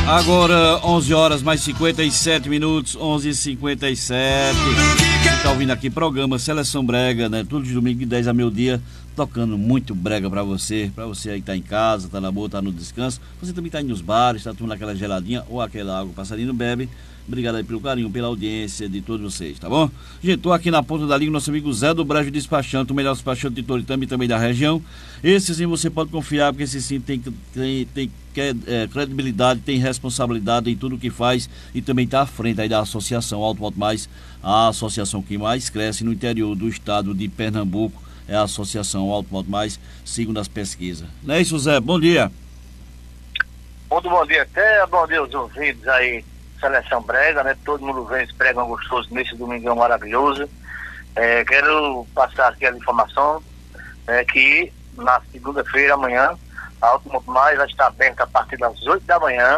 Agora 11 horas mais 57 minutos, 11h57. Você tá ouvindo aqui programa Seleção Brega, né? Todos os domingos de 10 a meio-dia, tocando muito brega pra você aí que tá em casa, tá na boa, tá no descanso. Você também tá aí nos bares, tá tomando aquela geladinha ou aquela água que o passarinho bebe. Obrigado aí pelo carinho, pela audiência de todos vocês, tá bom? Gente, tô aqui na ponta da linha, nosso amigo Zé do Brejo Despachante, o melhor despachante de Toritama e também da região. Esse sim você pode confiar, porque esse sim tem credibilidade, tem responsabilidade em tudo que faz e também está à frente aí da associação Auto Moto Mais, a associação que mais cresce no interior do estado de Pernambuco, é a associação Auto Moto Mais, segundo as pesquisas. Não é isso, Zé? Bom dia. Muito bom dia, até bom dia aos ouvintes aí, Seleção Brega, né? Todo mundo vem esse pregão gostoso nesse domingão maravilhoso. Quero passar aqui a informação que na segunda-feira, amanhã, a Auto Moto Mais vai estar aberta a partir das 8 da manhã